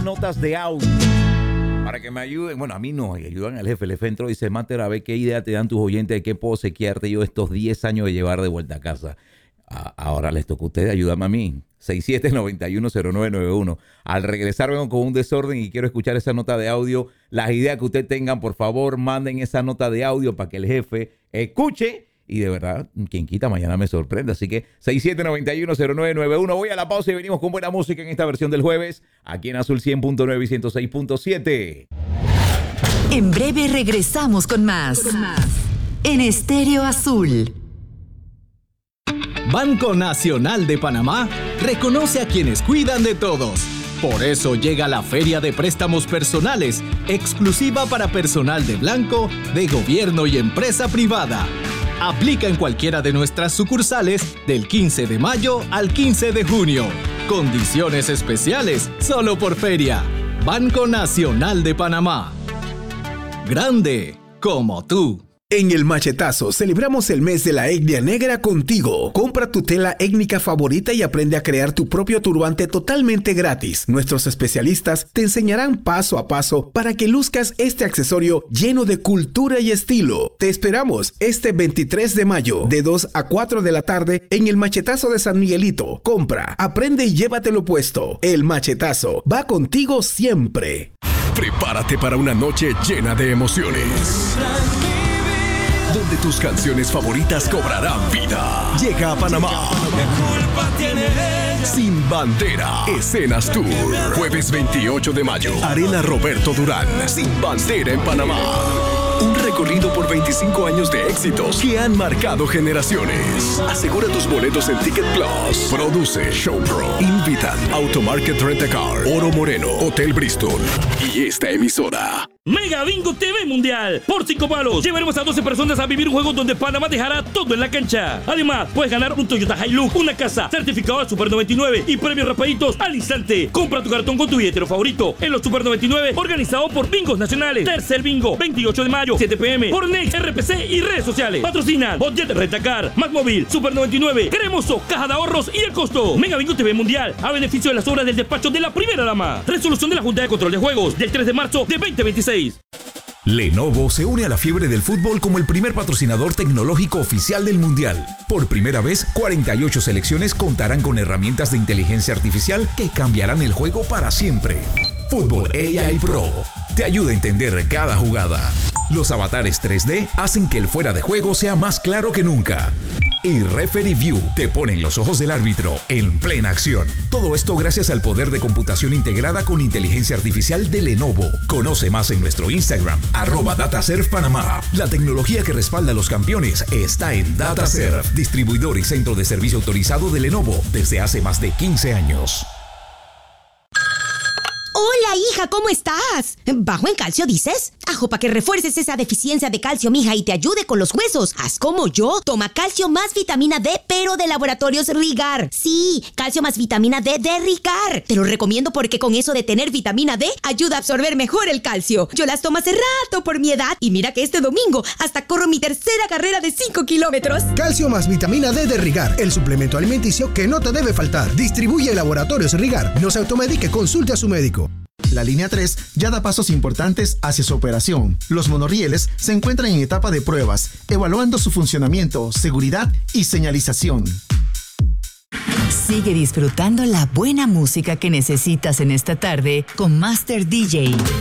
notas de audio para que me ayuden. Bueno, a mí no, ayudan al jefe. El jefe entró y dice, Mater, a ver qué idea te dan tus oyentes de qué puedo sequearte yo estos 10 años de llevar de vuelta a casa. Ahora les toca a ustedes, ayúdame a mí. 67910991. Al regresar vengo con un desorden y quiero escuchar esa nota de audio. Las ideas que ustedes tengan, por favor, manden esa nota de audio para que el jefe escuche. Y de verdad, quien quita, mañana me sorprende. Así que 67910991. Voy a la pausa y venimos con buena música en esta versión del jueves. Aquí en Azul 100.9 y 106.7. En breve regresamos con más. En Estéreo Azul. Banco Nacional de Panamá reconoce a quienes cuidan de todos. Por eso llega la Feria de Préstamos Personales, exclusiva para personal de blanco, de gobierno y empresa privada. Aplica en cualquiera de nuestras sucursales del 15 de mayo al 15 de junio. Condiciones especiales solo por feria. Banco Nacional de Panamá. Grande como tú. En El Machetazo celebramos el mes de la etnia negra contigo. Compra tu tela étnica favorita y aprende a crear tu propio turbante totalmente gratis. Nuestros especialistas te enseñarán paso a paso para que luzcas este accesorio lleno de cultura y estilo. Te esperamos este 23 de mayo de 2 a 4 de la tarde en El Machetazo de San Miguelito. Compra, aprende y llévatelo puesto. El Machetazo va contigo siempre. Prepárate para una noche llena de emociones, donde tus canciones favoritas cobrarán vida. Llega a Panamá Sin Bandera, Escenas Tour. Jueves 28 de mayo, Arena Roberto Durán. Sin Bandera en Panamá. Un recorrido por 25 años de éxitos que han marcado generaciones. Asegura tus boletos en Ticket Plus. Produce Showpro. Invitan Automarket Rent-A-Car, Oro Moreno, Hotel Bristol y esta emisora. Mega Bingo TV Mundial. Por 5 palos llevaremos a 12 personas a vivir un juego donde Panamá dejará todo en la cancha. Además, puedes ganar un Toyota Hilux, una casa, certificado al Super 99 y premios rapaditos al instante. Compra tu cartón con tu billetero favorito en los Super 99, organizado por Bingos Nacionales. Tercer Bingo, 28 de mayo, 7 p.m. por Next, RPC y redes sociales. Patrocinan Budget Rent-A-Car, Mac Móvil, Super 99, Cremoso, Caja de Ahorros y El Costo. Mega Bingo TV Mundial, a beneficio de las obras del despacho de la primera dama. Resolución de la Junta de Control de Juegos del 3 de marzo de 2026. Lenovo se une a la fiebre del fútbol como el primer patrocinador tecnológico oficial del Mundial. Por primera vez, 48 selecciones contarán con herramientas de inteligencia artificial que cambiarán el juego para siempre. Fútbol AI Pro te ayuda a entender cada jugada. Los avatares 3D hacen que el fuera de juego sea más claro que nunca. Y Referee View te ponen los ojos del árbitro en plena acción. Todo esto gracias al poder de computación integrada con inteligencia artificial de Lenovo. Conoce más en nuestro Instagram, @DataServPanamá. La tecnología que respalda a los campeones está en DataServ, distribuidor y centro de servicio autorizado de Lenovo desde hace más de 15 años. Hola, hija, ¿cómo estás? ¿Bajo en calcio, dices? Ajo, para que refuerces esa deficiencia de calcio, mija, y te ayude con los huesos. Haz como yo. Toma calcio más vitamina D, pero de Laboratorios Rigar. Sí, calcio más vitamina D de Rigar. Te lo recomiendo porque con eso de tener vitamina D, ayuda a absorber mejor el calcio. Yo las tomo hace rato por mi edad y mira que este domingo hasta corro mi tercera carrera de 5 kilómetros. Calcio más vitamina D de Rigar, el suplemento alimenticio que no te debe faltar. Distribuye Laboratorios Rigar. No se automedique, consulte a su médico. La línea 3 ya da pasos importantes hacia su operación. Los monorrieles se encuentran en etapa de pruebas, evaluando su funcionamiento, seguridad y señalización. Sigue disfrutando la buena música que necesitas en esta tarde con Master DJ.